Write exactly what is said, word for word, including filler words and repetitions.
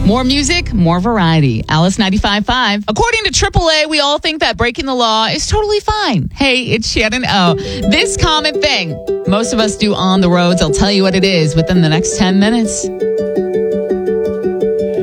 More music, more variety. Alice ninety-five point five. According to triple A, we all think that breaking the law is totally fine. Hey, it's Shannon O. This common thing most of us do on the roads. I'll tell you what it is within the next ten minutes.